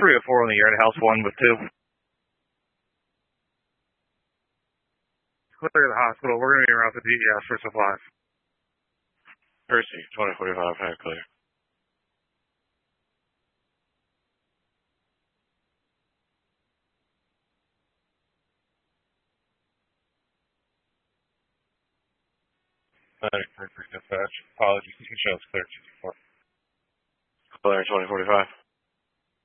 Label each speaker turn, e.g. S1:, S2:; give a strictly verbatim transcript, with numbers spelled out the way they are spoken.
S1: three oh four on the air to house one with two. Clear the hospital. We're going to be around the D E S for supplies.
S2: Percy, twenty forty-five, high clear. ninety-three for dispatch. Apologies, two shows clear, two two four. Clear, twenty forty-five.